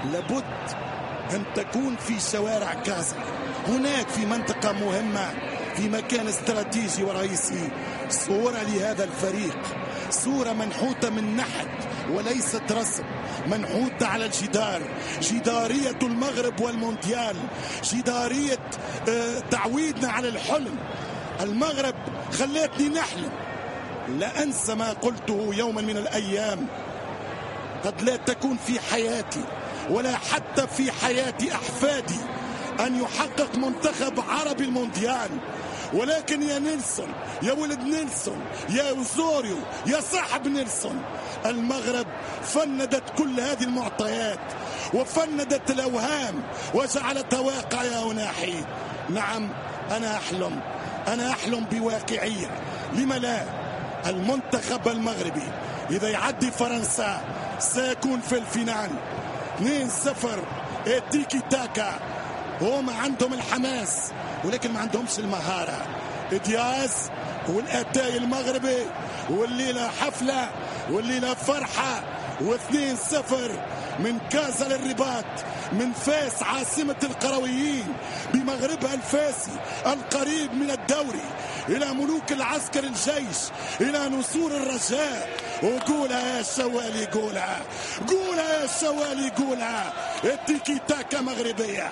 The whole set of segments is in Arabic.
لابد أن تكون في شوارع كازا، هناك في منطقة مهمة في مكان استراتيجي ورئيسي صورة لهذا الفريق، صورة منحوتة من نحت وليست رسم، منحوتة على الجدار، جدارية المغرب والمونديال، جدارية تعويدنا على الحلم. المغرب خلتني نحلم، لا أنسى ما قلته يوما من الأيام، قد لا تكون في حياتي ولا حتى في حياة أحفادي أن يحقق منتخب عربي المونديال، ولكن يا نيلسون، يا ولد نيلسون، يا أوزوريو، يا صاحب نيلسون، المغرب فندت كل هذه المعطيات وفندت الأوهام وجعلتها واقع يا أناحي. نعم أنا أحلم بواقعية. لما لا؟ المنتخب المغربي إذا يعدي فرنسا سيكون في الفينال. 2-0 تيكي تاكا. هم عندهم الحماس ولكن ما عندهمش المهارة. دياز والأتاي المغربي، والليلة حفلة والليلة فرحة. و2-0 من كازا للرباط، من فاس عاصمة القرويين بمغربها الفاسي القريب من الدوري، إلى ملوك العسكر الجيش، إلى نسور الرجاء. وقولها يا شوالي، قولها يا شوالي، قولها. التيكي تاكا مغربية.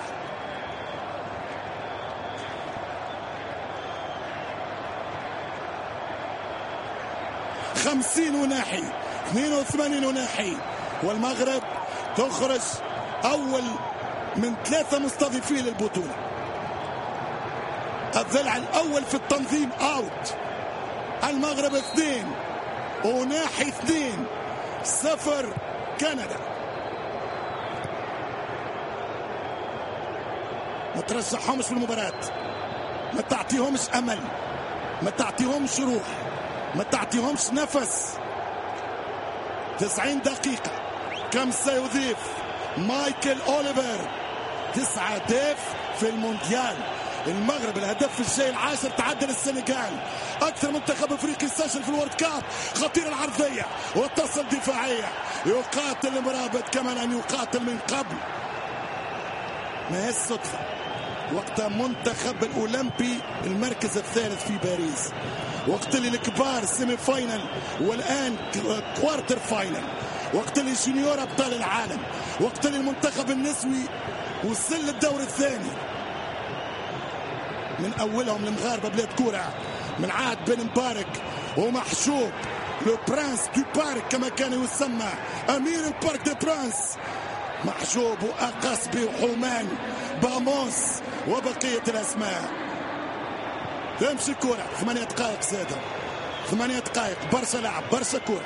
خمسين وناحي 82 وناحي، والمغرب تخرج أول من 3 مستضيفين للبطولة. الضلع الأول في التنظيم أوت. المغرب 2 وناحي 2-0 كندا. ما ترشحهمش في المباراة، ما تعطيهمش أمل، ما تعطيهمش روح، ما تعطيهمش نفس. 90 دقيقة. كم سيضيف مايكل أوليفر؟ 9 أهداف في المونديال. المغرب الهدف الجاي ال10 تعدل السنغال، أكثر منتخب أفريقي سجل في الورد كاب. خطير العرضية واتصل دفاعية، يقاتل المرابط كما لم يقاتل من قبل. ما هي الصدفة وقت منتخب الأولمبي المركز الثالث في باريس، وقت اللي الكبار سيمي فاينل والآن كوارتر فاينل، وقت اللي جونيور أبطال العالم، وقت اللي المنتخب النسوي وصل للدور الثاني. من أولهم المغاربة بلاد كورة من عهد بن مبارك ومحجوب لو برانس دو بارك كما كان يسمى، أمير البارك دي برانس، محجوب وأقصبي وحومان باموس وبقية الأسماء. تمشي كورة 8 دقائق زادة، 8 دقائق، برشا لعب، برشا كورة.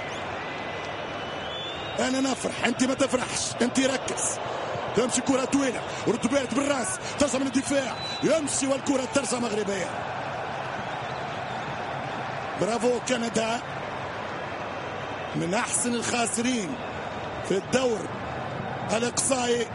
أنا نفرح، أنت ما تفرحش، أنت ركز. تمشي كرة طويلة، رتبات بالراس، ترجع من الدفاع، يمشي والكرة ترجع مغربية. برافو كندا، من أحسن الخاسرين في الدور الإقصائي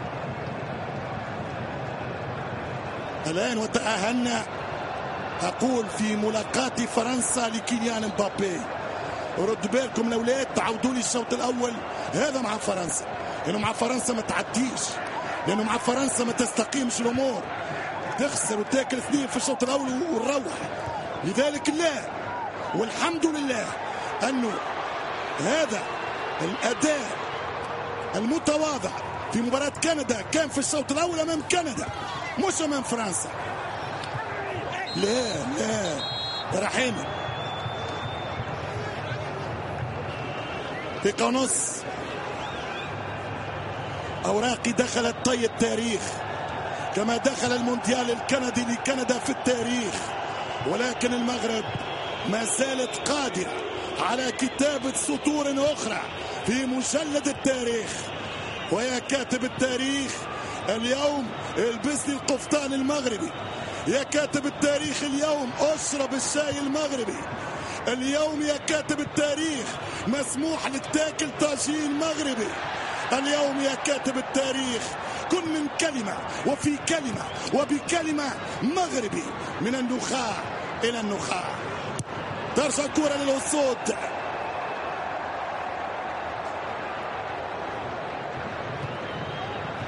الآن. وتأهلنا أقول في ملاقاة فرنسا لكيليان مبابي. رد بالكم الأولاد، تعودوا لي الشوط الأول هذا مع فرنسا، لأنه مع فرنسا ما تعديش، لأنه مع فرنسا ما تستقيمش الأمور، تخسر وتاكل 2 في الشوط الأول ونروح. لذلك لا، والحمد لله أنه هذا الأداء المتواضع في مباراة كندا كان في الشوط الأول أمام كندا مش أمام فرنسا. لا يا رحيمي، دقيقة ونص. أوراقي دخلت طي التاريخ كما دخل المونديال الكندي لكندا في التاريخ، ولكن المغرب ما زالت قادرة على كتابة سطور أخرى في مجلد التاريخ. ويا كاتب التاريخ اليوم البسني القفطان المغربي، يا كاتب التاريخ اليوم اشرب الشاي المغربي، اليوم يا كاتب التاريخ مسموح لك تاكل طاجين مغربي، اليوم يا كاتب التاريخ كن من كلمة وفي كلمة وبكلمة مغربي، من النخاع إلى النخاع. ترجع الكرة للأسود.